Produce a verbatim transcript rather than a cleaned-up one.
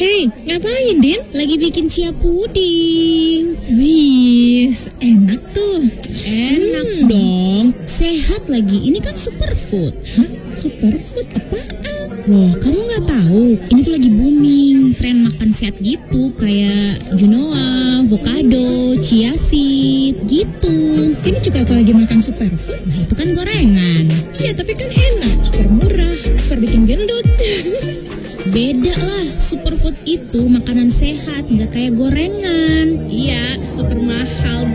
Hey, ngapain, Din? Lagi bikin chia puding. Wis, enak tuh. Enak Hmm. dong, sehat lagi. Ini kan superfood. Hah? Superfood apaan? Loh, kamu nggak tahu? Ini tuh lagi booming, tren makan sehat gitu, kayak quinoa, avocado, chia seed, gitu. Ini juga aku lagi makan superfood. Nah, itu kan gorengan. Iya, tapi kan enak, super murah, super bikin gendut. Beda lah, superfood itu makanan sehat, nggak kayak gorengan. Iya, super mahal.